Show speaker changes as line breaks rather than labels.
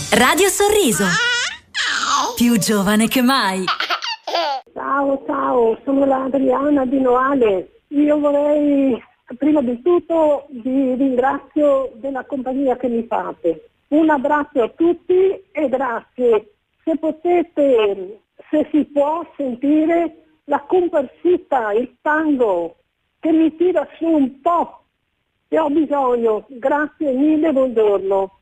Radio Sorriso. Più giovane che mai.
Ciao, sono la Adriana di Noale. Io vorrei, prima di tutto, vi ringrazio della compagnia che mi fate. Un abbraccio a tutti e grazie. Se potete, se si può sentire la comparsita, il tango, che mi tira su un po', che ho bisogno. Grazie mille, buongiorno.